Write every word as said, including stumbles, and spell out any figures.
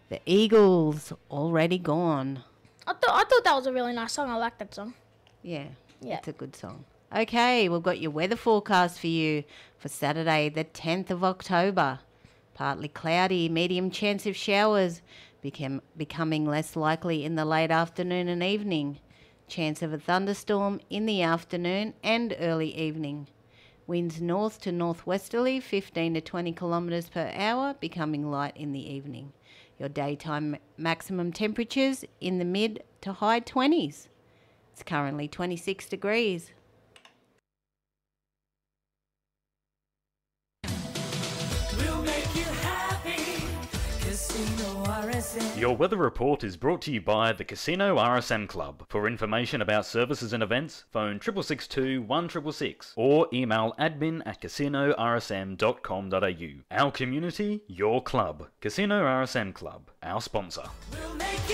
The Eagles, Already Gone. I thought I thought that was a really nice song. I like that song. Yeah, Yeah. it's a good song. Okay, we've got your weather forecast for you for Saturday, the tenth of October. Partly cloudy, medium chance of showers, became, becoming less likely in the late afternoon and evening. Chance of a thunderstorm in the afternoon and early evening. Winds north to northwesterly, fifteen to twenty kilometres per hour, becoming light in the evening. Your daytime maximum temperatures in the mid to high twenties. It's currently twenty-six degrees. We'll make you happy. Casino R S M. Your weather report is brought to you by the Casino R S M Club. For information about services and events, phone six six six two, one six six six or email admin at casino r s m dot com dot a u. Our community, your club. Casino R S M Club, our sponsor. We'll make you